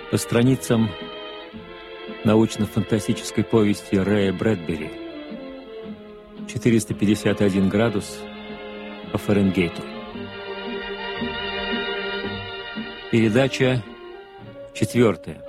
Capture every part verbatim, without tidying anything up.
По страницам научно-фантастической повести Рэя Брэдбери четыреста пятьдесят один градус по Фаренгейту. Передача четвертая.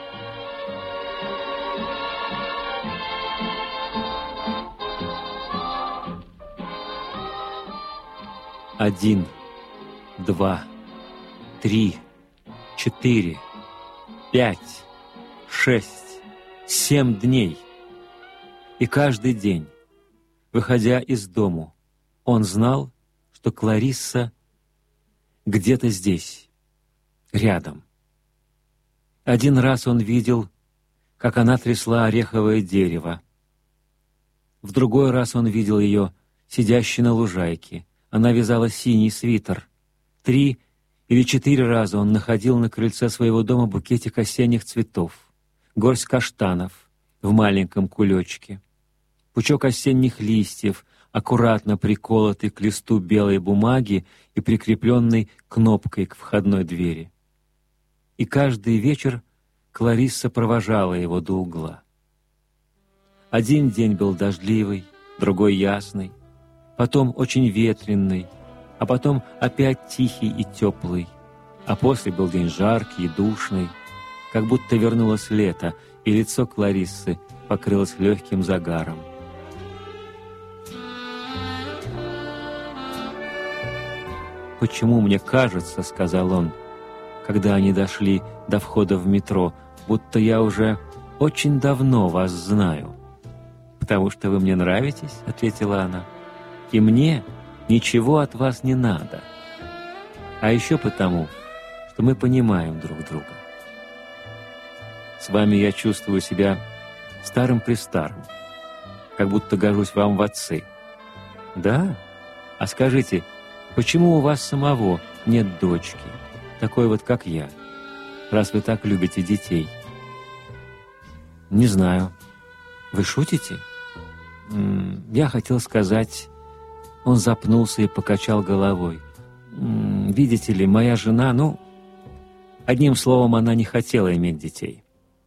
Один, два, три, четыре, пять, шесть, семь дней. И каждый день, выходя из дому, он знал, что Кларисса где-то здесь, рядом. Один раз он видел, как она трясла ореховое дерево. В другой раз он видел ее, сидящей на лужайке. Она вязала синий свитер. Три или четыре раза он находил на крыльце своего дома букетик осенних цветов, горсть каштанов в маленьком кулечке, пучок осенних листьев, аккуратно приколотый к листу белой бумаги и прикрепленный кнопкой к входной двери. И каждый вечер Кларисса провожала его до угла. Один день был дождливый, другой ясный, потом очень ветреный, а потом опять тихий и теплый, а после был день жаркий и душный, как будто вернулось лето, и лицо Клариссы покрылось легким загаром. «Почему мне кажется, — сказал он, когда они дошли до входа в метро, — будто я уже очень давно вас знаю?» «Потому что вы мне нравитесь, — ответила она, — и мне ничего от вас не надо. А еще потому, что мы понимаем друг друга. С вами я чувствую себя старым-престарым, как будто гожусь вам в отцы. Да? А скажите, почему у вас самого нет дочки, такой вот, как я, раз вы так любите детей?» «Не знаю. Вы шутите?» М-м, «Я хотел сказать...» Он запнулся и покачал головой. «Видите ли, моя жена, ну, одним словом, она не хотела иметь детей».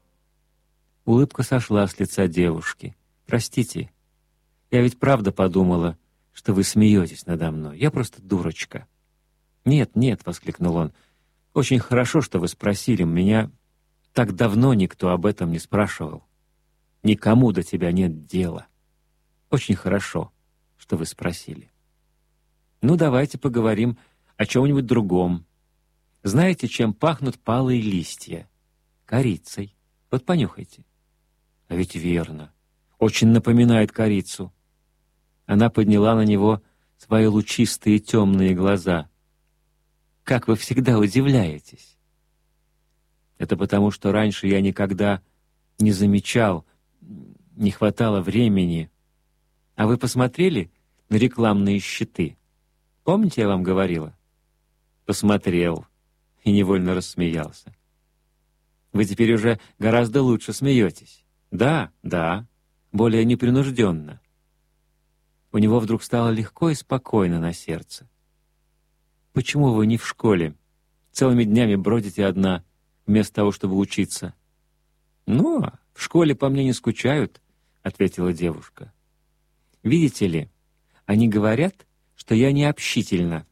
Улыбка сошла с лица девушки. «Простите, я ведь правда подумала, что вы смеетесь надо мной. Я просто дурочка». «Нет, нет», — воскликнул он, — «очень хорошо, что вы спросили. Меня так давно никто об этом не спрашивал. Никому до тебя нет дела. Очень хорошо, что вы спросили. Ну, давайте поговорим о чем-нибудь другом. Знаете, чем пахнут палые листья? Корицей. Вот понюхайте». «А ведь верно. Очень напоминает корицу». Она подняла на него свои лучистые темные глаза. «Как вы всегда удивляетесь!» «Это потому, что раньше я никогда не замечал, не хватало времени. А вы посмотрели на рекламные щиты? Помните, я вам говорила?» Посмотрел и невольно рассмеялся. «Вы теперь уже гораздо лучше смеетесь». «Да, да, более непринужденно». У него вдруг стало легко и спокойно на сердце. «Почему вы не в школе? Целыми днями бродите одна, вместо того, чтобы учиться?» «Ну, в школе по мне не скучают», — ответила девушка. «Видите ли, они говорят, что я необщительна,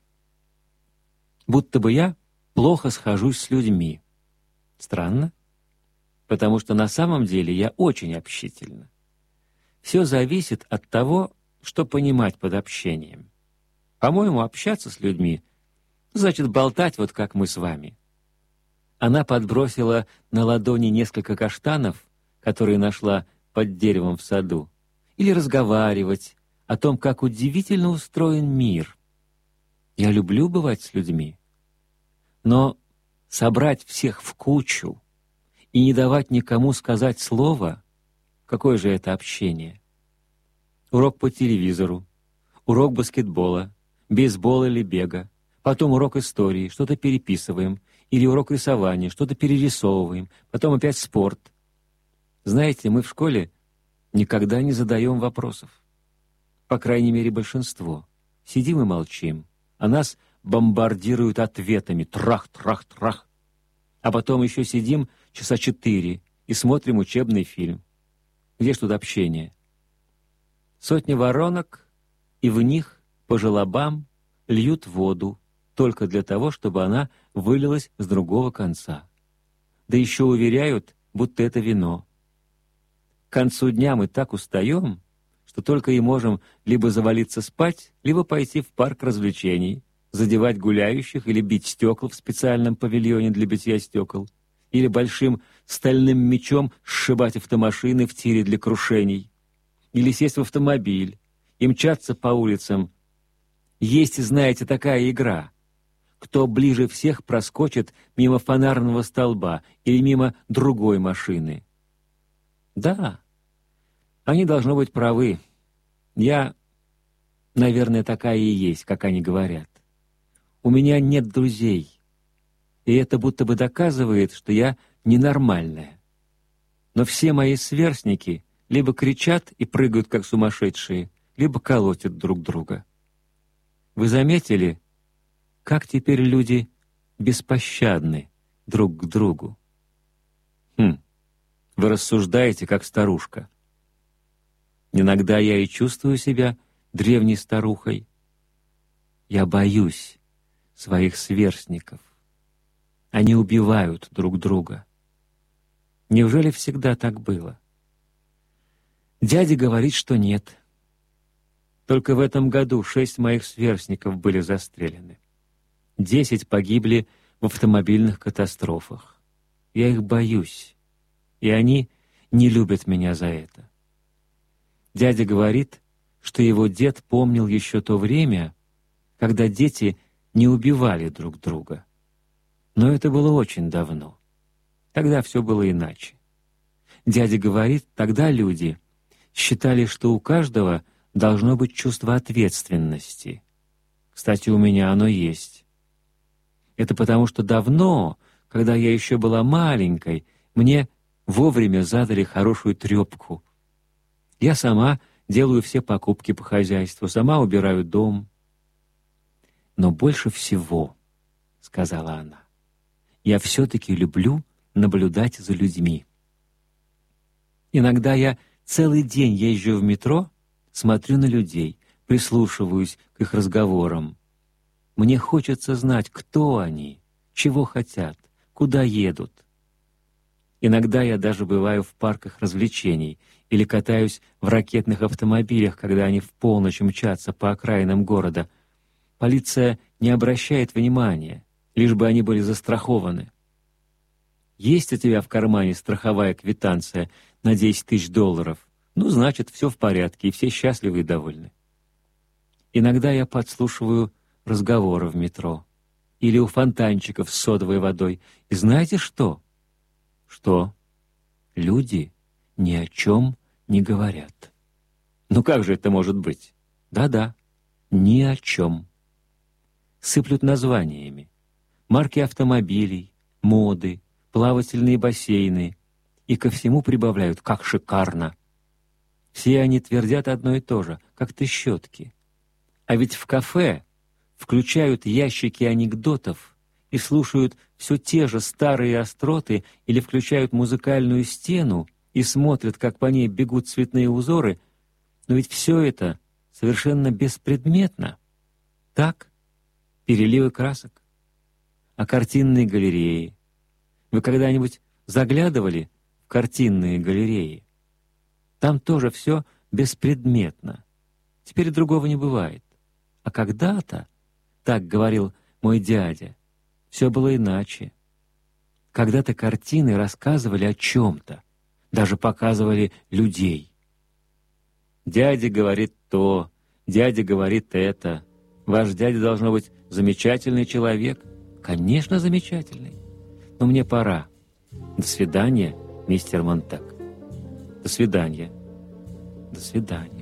будто бы я плохо схожусь с людьми. Странно, потому что на самом деле я очень общительна. Все зависит от того, что понимать под общением. По-моему, общаться с людьми значит болтать, вот как мы с вами». Она подбросила на ладони несколько каштанов, которые нашла под деревом в саду, или разговаривать о том, как удивительно устроен мир. Я люблю бывать с людьми, но собрать всех в кучу и не давать никому сказать слово, какое же это общение? Урок по телевизору, урок баскетбола, бейсбола или бега, потом урок истории, что-то переписываем, или урок рисования, что-то перерисовываем, потом опять спорт. Знаете, мы в школе никогда не задаем вопросов. По крайней мере, большинство. Сидим и молчим, а нас бомбардируют ответами. Трах, трах, трах. А потом еще сидим часа четыре и смотрим учебный фильм. Где ж тут общение? Сотни воронок, и в них по желобам льют воду только для того, чтобы она вылилась с другого конца. Да еще уверяют, будто это вино. К концу дня мы так устаем, что только и можем либо завалиться спать, либо пойти в парк развлечений, задевать гуляющих или бить стекла в специальном павильоне для битья стекол, или большим стальным мечом сшибать автомашины в тире для крушений, или сесть в автомобиль и мчаться по улицам. Есть, знаете, такая игра. Кто ближе всех проскочит мимо фонарного столба или мимо другой машины. Да, они должно быть правы. Я, наверное, такая и есть, как они говорят. У меня нет друзей, и это будто бы доказывает, что я ненормальная. Но все мои сверстники либо кричат и прыгают, как сумасшедшие, либо колотят друг друга. Вы заметили, как теперь люди беспощадны друг к другу? Хм, вы рассуждаете, как старушка. Иногда я и чувствую себя древней старухой. Я боюсь своих сверстников. Они убивают друг друга. Неужели всегда так было? Дядя говорит, что нет. Только в этом году шесть моих сверстников были застрелены. Десять погибли в автомобильных катастрофах. Я их боюсь, и они не любят меня за это. Дядя говорит, что его дед помнил еще то время, когда дети не убивали друг друга. Но это было очень давно. Тогда все было иначе. Дядя говорит, тогда люди считали, что у каждого должно быть чувство ответственности. Кстати, у меня оно есть. Это потому, что давно, когда я еще была маленькой, мне вовремя задали хорошую трепку. Я сама делаю все покупки по хозяйству, сама убираю дом. Но больше всего, — сказала она, — я все-таки люблю наблюдать за людьми. Иногда я целый день езжу в метро, смотрю на людей, прислушиваюсь к их разговорам. Мне хочется знать, кто они, чего хотят, куда едут. Иногда я даже бываю в парках развлечений или катаюсь в ракетных автомобилях, когда они в полночь мчатся по окраинам города. Полиция не обращает внимания, лишь бы они были застрахованы. Есть у тебя в кармане страховая квитанция на десять тысяч долларов? Ну, значит, все в порядке, и все счастливы и довольны. Иногда я подслушиваю разговоры в метро или у фонтанчиков с содовой водой. И знаете что? Что? Люди ни о чем не говорят. Ну как же это может быть? Да-да, ни о чем. Сыплют названиями. Марки автомобилей, моды, плавательные бассейны. И ко всему прибавляют «как шикарно». Все они твердят одно и то же, как трещотки. А ведь в кафе включают ящики анекдотов и слушают все те же старые остроты или включают музыкальную стену и смотрят, как по ней бегут цветные узоры, но ведь все это совершенно беспредметно. Так, переливы красок. А картинные галереи? Вы когда-нибудь заглядывали в картинные галереи? Там тоже все беспредметно. Теперь другого не бывает. А когда-то, так говорил мой дядя, все было иначе. Когда-то картины рассказывали о чем-то, даже показывали людей. Дядя говорит то, дядя говорит это. Ваш дядя должно быть замечательный человек. Конечно, замечательный. Но мне пора. До свидания, мистер Монтак. До свидания. До свидания.